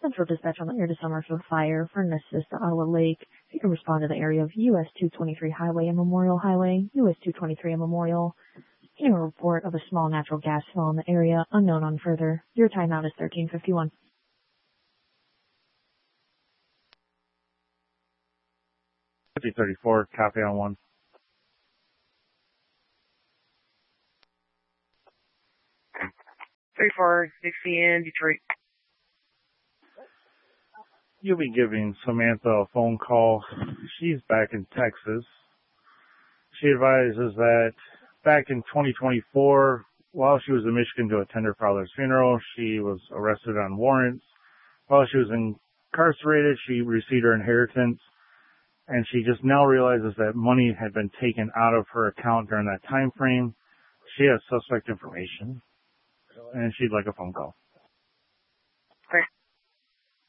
Central Dispatch on the air to Summerfield Fire for an assist to Ottawa Lake. If you can respond to the area of US 223 Highway and Memorial Highway, US 223 and Memorial. In a report of a small natural gas spill in the area, unknown on further. Your timeout is 13:51. 5034, copy on 1. Three four Dixie in Detroit. You'll be giving Samantha a phone call. She's back in Texas. She advises that back in 2024, while she was in Michigan to attend her father's funeral, she was arrested on warrants. While she was incarcerated, she received her inheritance, and she just now realizes that money had been taken out of her account during that time frame. She has suspect information, and she'd like a phone call.